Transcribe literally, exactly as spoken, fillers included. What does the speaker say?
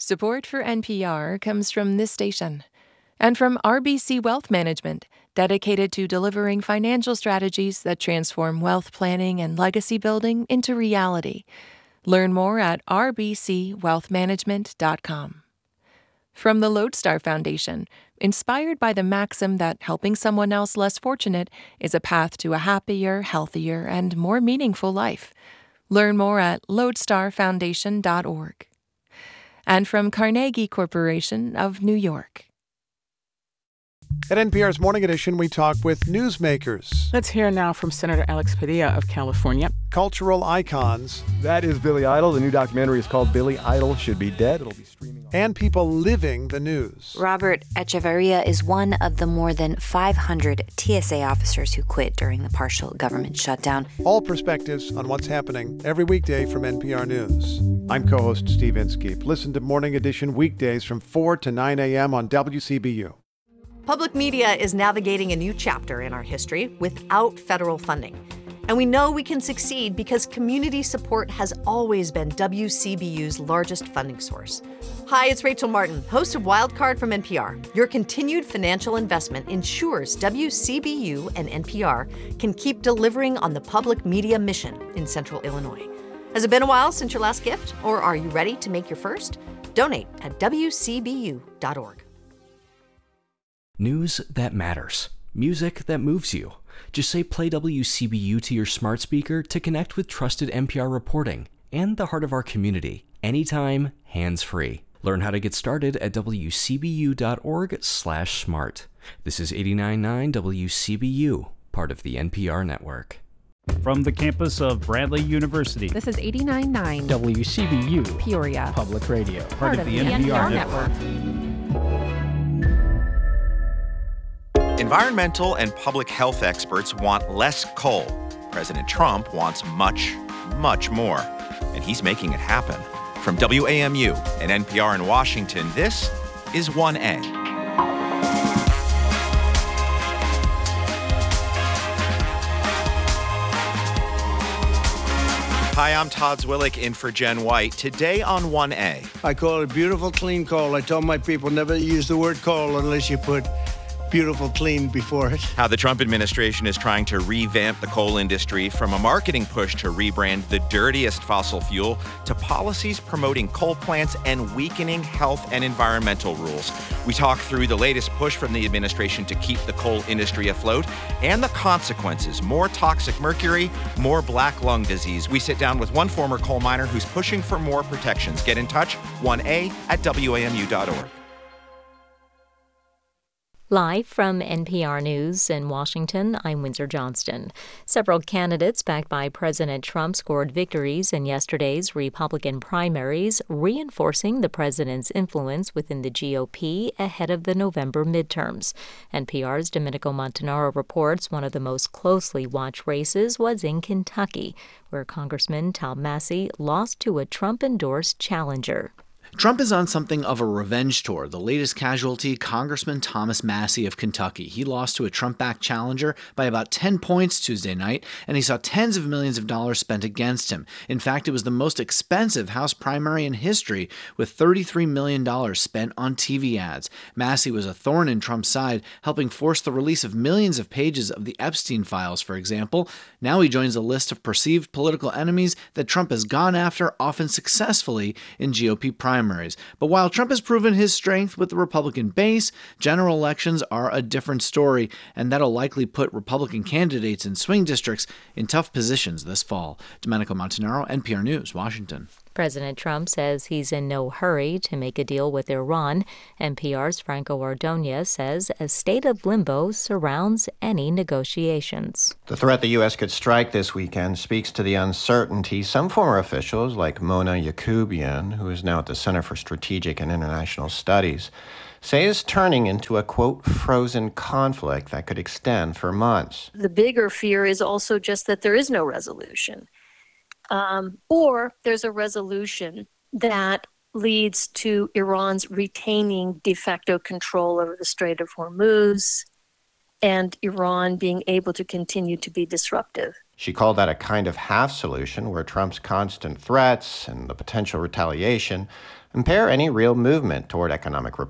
Support for N P R comes from this station and from R B C Wealth Management, dedicated to delivering financial strategies that transform wealth planning and legacy building into reality. Learn more at r b c wealth management dot com. From the Lodestar Foundation, inspired by the maxim that helping someone else less fortunate is a path to a happier, healthier, and more meaningful life. Learn more at lodestar foundation dot org. And from Carnegie Corporation of New York. At N P R's Morning Edition, we talk with newsmakers. Let's hear now from Senator Alex Padilla of California. Cultural icons. That is Billy Idol. The new documentary is called Billy Idol Should Be Dead. It'll be streaming. And people living the news. Robert Echeverria is one of the more than five hundred T S A officers who quit during the partial government shutdown. All perspectives on what's happening every weekday from N P R News. I'm co-host Steve Inskeep. Listen to Morning Edition weekdays from four to nine a.m. on W C B U. Public media is navigating a new chapter in our history without federal funding. And we know we can succeed because community support has always been W C B U's largest funding source. Hi, it's Rachel Martin, host of Wildcard from N P R. Your continued financial investment ensures W C B U and N P R can keep delivering on the public media mission in Central Illinois. Has it been a while since your last gift, or are you ready to make your first? Donate at w c b u dot org. News that matters. Music that moves you. Just say play W C B U to your smart speaker to connect with trusted N P R reporting and the heart of our community. Anytime, hands-free. Learn how to get started at w c b u dot org slash smart. This is eighty-nine point nine W C B U, part of the N P R network. From the campus of Bradley University. This is eighty-nine point nine W C B U Peoria Public Radio. Part, part of, of the, the N P R, N P R network. network. Environmental and public health experts want less coal. President Trump wants much, much more. And he's making it happen. From W A M U and N P R in Washington, this is one A. Hi, I'm Todd Zwillick in for Jen White. Today on one A. I call it beautiful, clean coal. I tell my people never use the word coal unless you put beautiful, clean before it. How the Trump administration is trying to revamp the coal industry from a marketing push to rebrand the dirtiest fossil fuel to policies promoting coal plants and weakening health and environmental rules. We talk through the latest push from the administration to keep the coal industry afloat and the consequences: more toxic mercury, more black lung disease. We sit down with one former coal miner who's pushing for more protections. Get in touch, one A at w a m u dot org. Live from N P R News in Washington, I'm Windsor Johnston. Several candidates backed by President Trump scored victories in yesterday's Republican primaries, reinforcing the president's influence within the G O P ahead of the November midterms. N P R's Domenico Montanaro reports one of the most closely watched races was in Kentucky, where Congressman Tom Massie lost to a Trump-endorsed challenger. Trump is on something of a revenge tour. The latest casualty, Congressman Thomas Massie of Kentucky. He lost to a Trump-backed challenger by about ten points Tuesday night, and he saw tens of millions of dollars spent against him. In fact, it was the most expensive House primary in history, with thirty-three million dollars spent on T V ads. Massie was a thorn in Trump's side, helping force the release of millions of pages of the Epstein files, for example. Now he joins a list of perceived political enemies that Trump has gone after, often successfully, in G O P primaries. But while Trump has proven his strength with the Republican base, general elections are a different story, and that'll likely put Republican candidates in swing districts in tough positions this fall. Domenico Montanaro, N P R News, Washington. President Trump says he's in no hurry to make a deal with Iran. N P R's Franco Ordonez says a state of limbo surrounds any negotiations. The threat the U S could strike this weekend speaks to the uncertainty some former officials, like Mona Yacoubian, who is now at the Center for Strategic and International Studies, say is turning into a, quote, frozen conflict that could extend for months. The bigger fear is also just that there is no resolution. Um, or there's a resolution that leads to Iran's retaining de facto control over the Strait of Hormuz and Iran being able to continue to be disruptive. She called that a kind of half solution where Trump's constant threats and the potential retaliation impair any real movement toward economic